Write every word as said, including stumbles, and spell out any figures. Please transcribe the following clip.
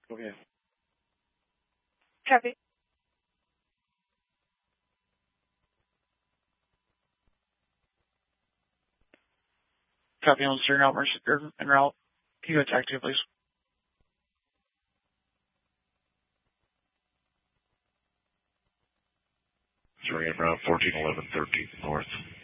Go ahead. Copy. Copy on steering out, Mercer, en route. Can you attack two, please? Three en route, fourteen eleven, thirteenth north.